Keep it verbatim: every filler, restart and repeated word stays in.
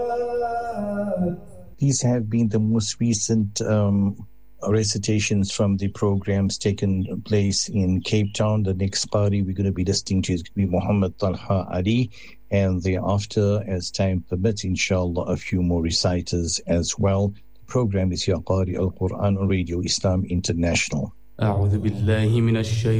These have been the most recent um, recitations from the programs taken place in Cape Town. The next party we're going to be listening to is going to be Muhammad Talha Ali, and thereafter, as time permits, inshallah, a few more reciters as well. The program is Ya Qari Al-Quran on Radio Islam International.